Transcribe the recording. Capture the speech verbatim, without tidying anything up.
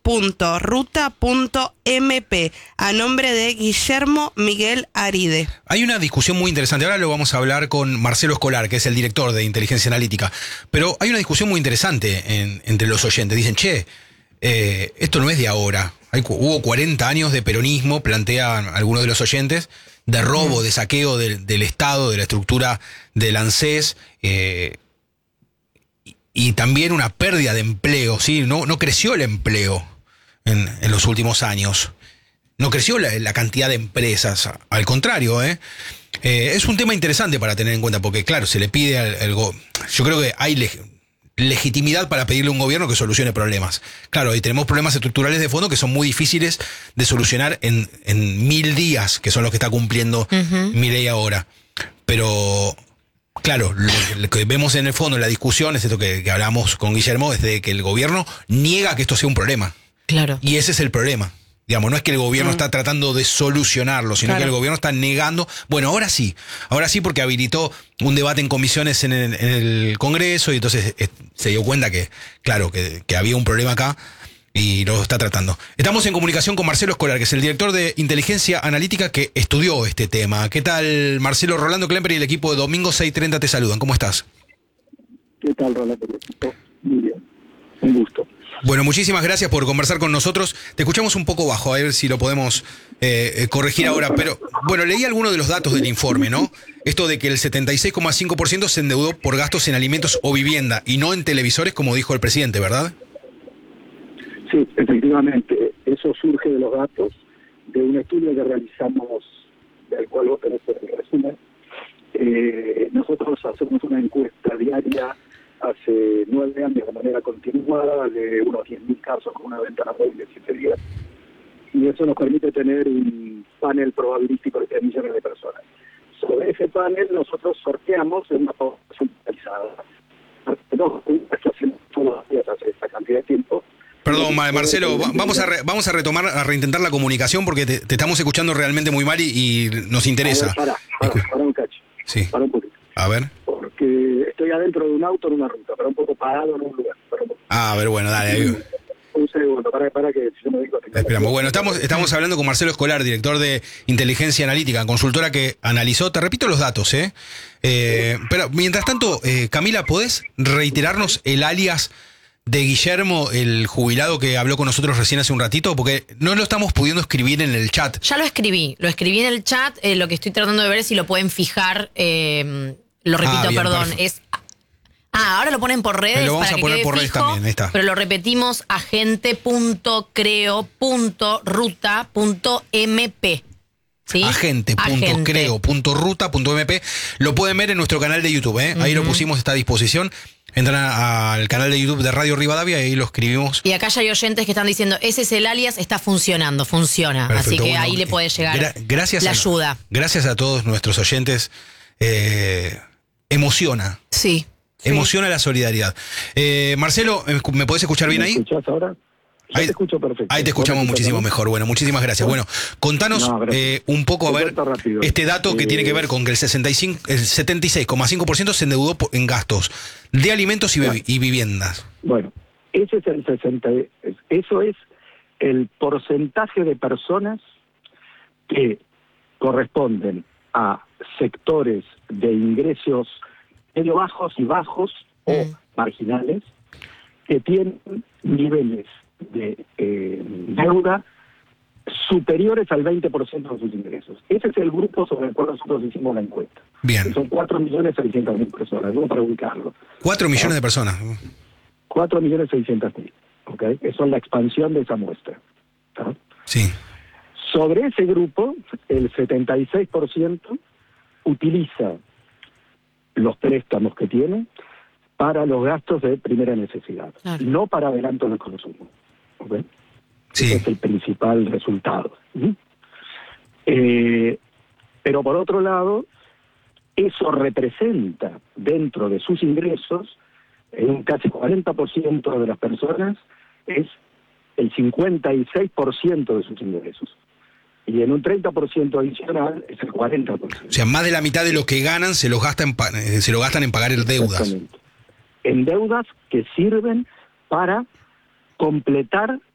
punto ruta punto m p a nombre de Guillermo Miguel Aride. Hay una discusión muy interesante, ahora lo vamos a hablar con Marcelo Escolar, que es el director de Inteligencia Analítica, pero hay una discusión muy interesante en, entre los oyentes. Dicen, che, eh, esto no es de ahora, hay, hubo cuarenta años de peronismo, plantean algunos de los oyentes, de robo, de saqueo del, del Estado, de la estructura del ANSES, eh, y, y también una pérdida de empleo, ¿sí? No, no creció el empleo en, en los últimos años. No creció la, la cantidad de empresas, al contrario, ¿eh? Eh, es un tema interesante para tener en cuenta, porque claro, se le pide al, al go- yo creo que hay leg- legitimidad para pedirle a un gobierno que solucione problemas. Claro, y tenemos problemas estructurales de fondo que son muy difíciles de solucionar en, en mil días, que son los que está cumpliendo uh-huh. Milei ahora. Pero, claro, lo, lo que vemos en el fondo en la discusión es esto que, que hablamos con Guillermo, es de que el gobierno niega que esto sea un problema. Claro. Y ese es el problema. Digamos, no es que el gobierno mm. está tratando de solucionarlo, sino claro. que el gobierno está negando. Bueno, ahora sí, ahora sí, porque habilitó un debate en comisiones en el, en el Congreso y entonces eh, se dio cuenta que, claro, que, que había un problema acá y lo está tratando. Estamos en comunicación con Marcelo Escolar, que es el director de Inteligencia Analítica que estudió este tema. ¿Qué tal, Marcelo? Rolando Klemper y el equipo de Domingo seiscientos treinta te saludan. ¿Cómo estás? ¿Qué tal, Rolando? Muy bien, un gusto. Bueno, muchísimas gracias por conversar con nosotros. Te escuchamos un poco bajo, a ver si lo podemos eh, corregir ahora. Pero, bueno, leí algunos de los datos del informe, ¿no? Esto de que el setenta y seis coma cinco por ciento se endeudó por gastos en alimentos o vivienda y no en televisores, como dijo el presidente, ¿verdad? Sí, efectivamente. Eso surge de los datos de un estudio que realizamos, del cual vos tenés el resumen. Eh, nosotros hacemos una encuesta diaria hace nueve años de manera continuada, de unos diez mil casos con una ventana móvil de siete días. Y eso nos permite tener un panel probabilístico de tres millones de personas. Sobre ese panel nosotros sorteamos en una población centralizada. No, esto hacemos todos los días hace esa cantidad de tiempo. Perdón, Marcelo, vamos a re, vamos a retomar, a reintentar la comunicación porque te, te estamos escuchando realmente muy mal y, y nos interesa. A ver, para, para, para un cacho. Sí. Para un poquito. A ver. Porque estoy adentro de un auto en una ruta, pero un poco parado en un lugar. Pero un ah, a ver, bueno, dale. Ahí. Un segundo, para, para que si no me digo... Esperamos. Bueno, estamos, estamos hablando con Marcelo Escolar, director de Inteligencia Analítica, consultora que analizó, te repito los datos, ¿eh? eh pero mientras tanto, eh, Camila, ¿podés reiterarnos el alias de Guillermo, el jubilado que habló con nosotros recién hace un ratito? Porque no lo estamos pudiendo escribir en el chat. Ya lo escribí, lo escribí en el chat, eh, lo que estoy tratando de ver es si lo pueden fijar... Eh, Lo repito, ah, bien, perdón, perfecto. es... Ah, ahora lo ponen por redes. Lo vamos para a poner que quede por redes fijo, también, ahí está. Pero lo repetimos, agente punto creo punto ruta punto m p. ¿Sí? agente punto creo punto ruta punto m p. Lo pueden ver en nuestro canal de YouTube, ¿eh? Ahí uh-huh. lo pusimos, está a disposición. Entran al canal de YouTube de Radio Rivadavia y ahí lo escribimos. Y acá ya hay oyentes que están diciendo, ese es el alias, está funcionando, funciona. Perfecto, así que bueno, ahí le puede llegar gra- gracias la a, ayuda. Gracias a todos nuestros oyentes. Eh, emociona. Sí. Emociona sí. la solidaridad. Eh, Marcelo, ¿me podés escuchar bien ahí? ¿Me escuchás ahora? Yo ahí te escucho perfecto. Ahí te escuchamos muchísimo bien? mejor. Bueno, muchísimas gracias. Bueno, contanos no, eh, un poco, a ver, rápido. este dato que eh, tiene que ver con que el, sesenta y cinco, el setenta y seis coma cinco por ciento se endeudó en gastos de alimentos y, bueno. y viviendas. Bueno, ese es el sesenta, eso es el porcentaje de personas que corresponden a sectores de ingresos medio bajos y bajos mm. o marginales que tienen niveles de eh, deuda superiores al veinte por ciento de sus ingresos. Ese es el grupo sobre el cual nosotros hicimos la encuesta. Bien. Que son cuatro millones seiscientas mil personas, ¿no? Para ubicarlo. cuatro millones ¿no? de personas. cuatro millones seiscientas mil, ¿ok? Que son la expansión de esa muestra. ¿no? Sí. Sobre ese grupo, el setenta y seis por ciento utiliza los préstamos que tiene para los gastos de primera necesidad, claro. no para adelantos de consumo. ¿Okay? Sí. Ese es el principal resultado. ¿sí? Eh, pero por otro lado, eso representa dentro de sus ingresos, en un casi cuarenta por ciento de las personas, es el cincuenta y seis por ciento de sus ingresos. Y en un treinta por ciento adicional es el cuarenta por ciento. O sea, más de la mitad de lo que ganan se lo gastan, se lo gastan en pagar deudas. En deudas que sirven para completar